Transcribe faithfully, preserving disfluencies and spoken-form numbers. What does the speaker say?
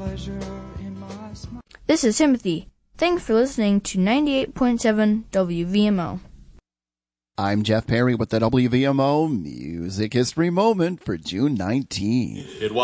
This is Timothy. Thanks for listening to ninety-eight point seven W V M O. I'm Jeff Perry with the W V M O Music History Moment for June nineteenth. It was